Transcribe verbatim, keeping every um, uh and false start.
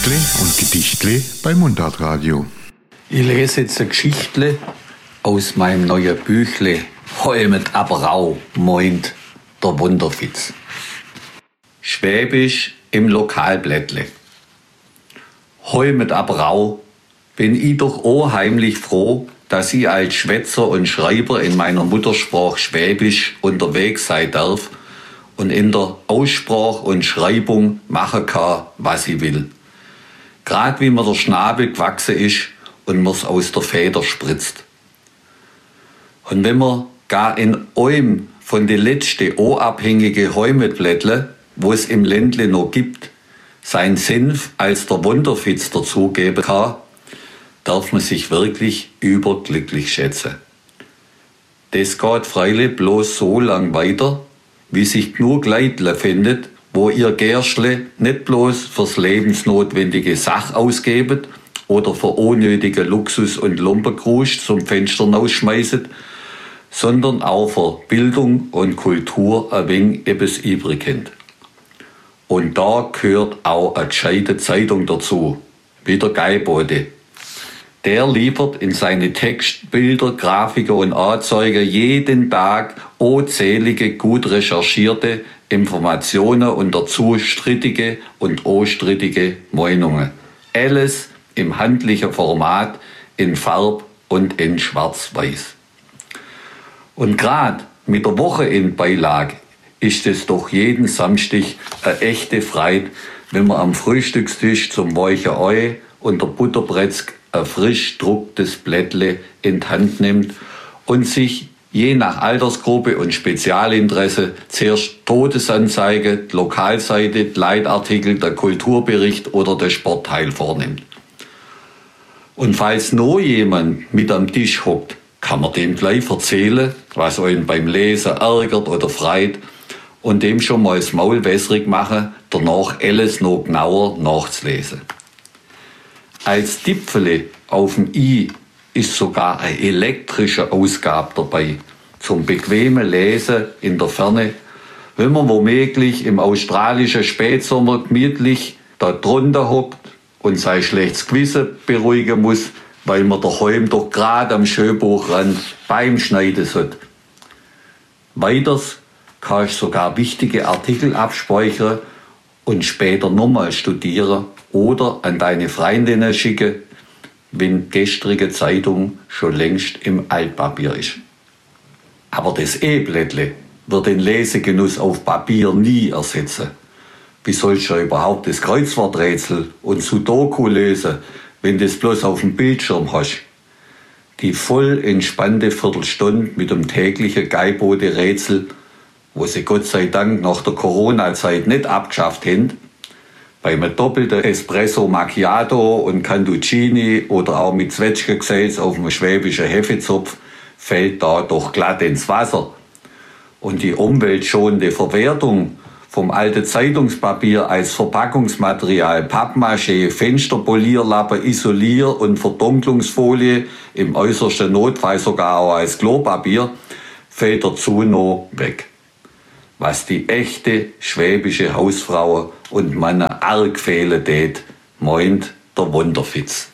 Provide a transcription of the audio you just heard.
Geschichtle und Gedichtle bei Mundartradio. Ich lese jetzt eine Geschichtle aus meinem neuen Büchle Holmet Abrau meint der Wunderfitz. Schwäbisch im Lokalblättle. Holmet Abrau bin ich doch auch heimlich froh, dass ich als Schwätzer und Schreiber in meiner Muttersprache Schwäbisch unterwegs sein darf und in der Aussprache und Schreibung machen kann, was ich will. Gerade wie mir der Schnabel gewachsen ist und mir's aus der Feder spritzt. Und wenn man gar in einem von den letzten unabhängigen Holmetblättle, wo es im Ländle noch gibt, sein Senf als der Wunderfitz dazugeben kann, darf man sich wirklich überglücklich schätzen. Das geht freilich bloß so lang weiter, wie sich genug Leute findet, wo ihr Gerschle nicht bloß fürs lebensnotwendige Sach ausgebet oder für unnötige Luxus und Lumperkrusch zum Fenster rausschmeißet, sondern auch für Bildung und Kultur ein wenig etwas übrig hat. Und da gehört auch eine gescheite Zeitung dazu, wie der Geibode. Der liefert in seine Textbilder, Grafiken und Anzeigen jeden Tag unzählige, gut recherchierte Informationen und dazu strittige und unstrittige Meinungen. Alles im handlichen Format, in Farb und in Schwarz-Weiß. Und gerade mit der Wochenendbeilage ist es doch jeden Samstag eine echte Freude, wenn man am Frühstückstisch zum weichen Ei und der Butterbretzk ein frisch drucktes Blättle in die Hand nimmt und sich je nach Altersgruppe und Spezialinteresse zuerst Todesanzeige, die Lokalseite, die Leitartikel, der Kulturbericht oder der Sportteil vornimmt. Und falls noch jemand mit am Tisch hockt, kann man dem gleich erzählen, was einen beim Lesen ärgert oder freut und dem schon mal das Maul wässrig machen, danach alles noch genauer nachzulesen. Als Tippfele auf dem i ist sogar eine elektrische Ausgabe dabei, zum bequemen Lesen in der Ferne, wenn man womöglich im australischen Spätsommer gemütlich da drunter hockt und sein schlechtes Gewissen beruhigen muss, weil man daheim doch gerade am Schönbuchrand beim Schneiden hat. Weiters kann ich sogar wichtige Artikel abspeichern und später nochmal studieren oder an deine Freundinnen schicken, wenn die gestrige Zeitung schon längst im Altpapier ist. Aber das E-Blättle wird den Lesegenuss auf Papier nie ersetzen. Wie sollst du überhaupt das Kreuzworträtsel und Sudoku lösen, wenn du das bloß auf dem Bildschirm hast? Die voll entspannte Viertelstunde mit dem täglichen Geibode-Rätsel, wo sie Gott sei Dank nach der Corona-Zeit nicht abgeschafft haben, bei einem doppelten Espresso Macchiato und Cantuccini oder auch mit Zwetschgengesäß auf einem schwäbischen Hefezopf fällt da doch glatt ins Wasser. Und die umweltschonende Verwertung vom alten Zeitungspapier als Verpackungsmaterial, Pappmaché, Fensterpolierlappe, Isolier- und Verdunklungsfolie, im äußersten Notfall sogar auch als Klopapier, fällt dazu noch weg. Was die echte schwäbische Hausfrau und Männer arg fehlen tät, meint der Wunderfitz.